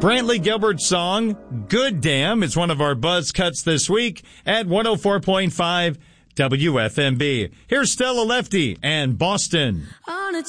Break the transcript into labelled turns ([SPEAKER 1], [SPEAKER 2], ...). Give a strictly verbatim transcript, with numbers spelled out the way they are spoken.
[SPEAKER 1] Brantley Gilbert's song, Good Damn, is one of our buzz cuts this week at one oh four point five W F M B. Here's Stella Lefty and Boston.